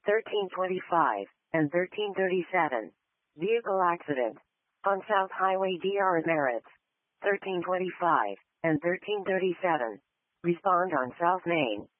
1325 and 1337. Vehicle accident on South Highway DR at Merritt's. 1325 and 1337. Respond on South Main.